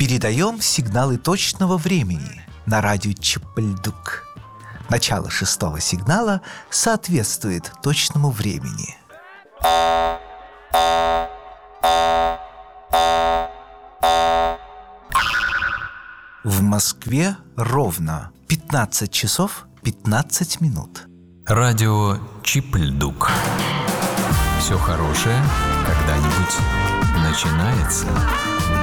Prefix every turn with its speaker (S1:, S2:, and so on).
S1: Передаем сигналы точного времени на радио Чип-Ль-Дук. Начало 6-го сигнала соответствует точному времени. В Москве ровно 15 часов 15 минут.
S2: Радио Чип-Ль-Дук. Все хорошее когда-нибудь начинается.